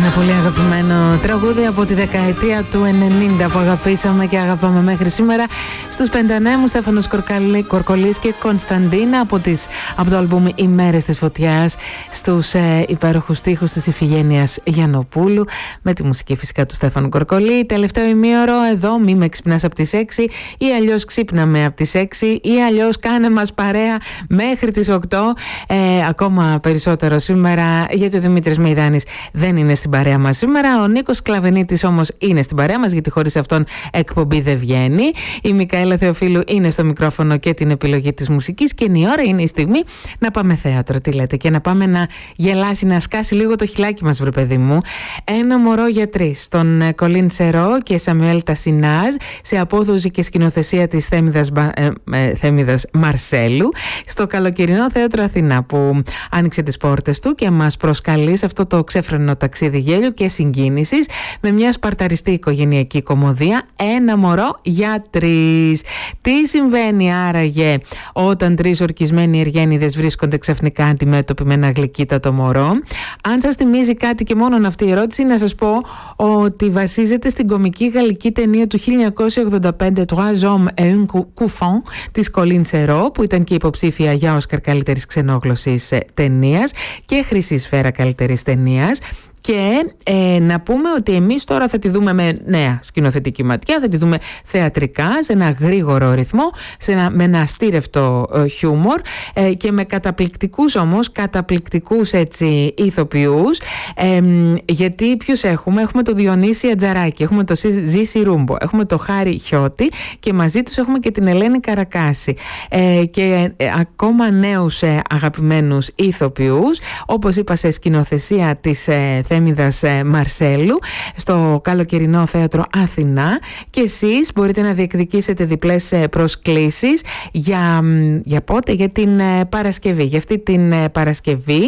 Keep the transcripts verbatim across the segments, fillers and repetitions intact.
Ένα πολύ αγαπημένο τραγούδι από τη δεκαετία του ενενήντα που αγαπήσαμε και αγαπάμε μέχρι σήμερα. Στους Πεντανέμους, Στέφανος Κορκολής και Κωνσταντίνα από, τις, από το άλμπουμ «Οι Μέρες της Φωτιάς», στους ε, υπέροχους στίχους της Ιφηγένειας Γιαννοπούλου, με τη μουσική φυσικά του Στέφανου Κορκολή. Τελευταίο ημίωρο εδώ, μη με ξυπνάς από τις έξι ή αλλιώς ξύπναμε από τις έξι ή αλλιώς κάνε μας παρέα μέχρι τις οκτώ. Ε, ακόμα περισσότερο σήμερα, γιατί ο Δημήτρης Μεϊδάνης δεν είναι στην παρέα μας σήμερα. Ο Νίκος Κλαβενίτης όμως είναι στην παρέα μας, γιατί χωρίς αυτόν εκπομπή δεν βγαίνει. Η Μικαέλα Θεοφίλου είναι στο μικρόφωνο και την επιλογή της μουσικής, και η ώρα είναι η στιγμή να πάμε θέατρο. Τι λέτε, και να πάμε να γελάσει, να σκάσει λίγο το χιλάκι μας, βρε παιδί μου. Ένα μωρό για τρεις, τον Κολίν Σερό και Σαμιουέλ Τασινάζ, σε απόδοση και σκηνοθεσία της Θέμηδας, ε, ε, Θέμηδας Μαρσέλου, στο καλοκαιρινό Θέατρο Αθηνά, που άνοιξε τις πόρτες του και μας προσκαλεί σε αυτό το ξέφρενο ταξίδι γέλιου και συγκίνησης, με μια σπαρταριστή οικογενειακή κωμωδία, ένα μωρό για τρεις. Τι συμβαίνει άραγε όταν τρεις ορκισμένοι εργένιδες βρίσκονται ξαφνικά αντιμέτωποι με ένα γλυκύτατο μωρό? Αν σας θυμίζει κάτι και μόνον αυτή η ερώτηση, να σας πω ότι βασίζεται στην κωμική γαλλική ταινία του χίλια εννιακόσια ογδόντα πέντε «Trois hommes et un couvent» της Κολίν Σερό, που ήταν και υποψήφια για Όσκαρ καλύτερης ξενόγλωσσης ταινίας και Χρυσή Σφαίρα καλύτερης ταινίας. Και ε, να πούμε ότι εμείς τώρα θα τη δούμε με νέα σκηνοθετική ματιά, θα τη δούμε θεατρικά, σε ένα γρήγορο ρυθμό, σε ένα, με ένα αστήρευτο ε, χιούμορ ε, και με καταπληκτικούς όμως, καταπληκτικούς έτσι ηθοποιούς, ε, γιατί ποιους έχουμε? Έχουμε το Διονύση Ατζαράκη, έχουμε το Ζήση Ρούμπο, έχουμε το Χάρη Χιώτη και μαζί τους έχουμε και την Ελένη Καρακάση ε, και ε, ακόμα νέους ε, αγαπημένους ηθοποιούς, όπως είπα, σε σκηνοθεσία της ε, Θέμηδας Μαρσέλου, στο καλοκαιρινό Θέατρο Αθηνά. Και εσείς μπορείτε να διεκδικήσετε διπλές προσκλήσεις για, για πότε? Για την Παρασκευή, για αυτή την Παρασκευή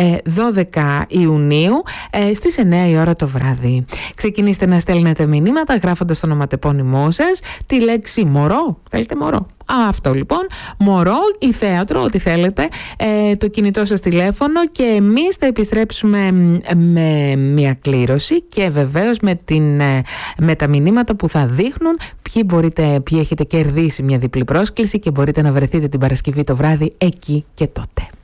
δώδεκα Ιουνίου στις εννιά η ώρα το βράδυ. Ξεκινήστε να στέλνετε μηνύματα γράφοντας το ονοματεπώνυμό σας, τη λέξη μωρό. Θέλετε μωρό? Αυτό λοιπόν, μωρό ή θέατρο, ό,τι θέλετε, ε, το κινητό σας τηλέφωνο, και εμείς θα επιστρέψουμε με μια κλήρωση και βεβαίως με, την, με τα μηνύματα που θα δείχνουν ποιοι, μπορείτε, ποιοι έχετε κερδίσει μια διπλή πρόσκληση και μπορείτε να βρεθείτε την Παρασκευή το βράδυ εκεί και τότε.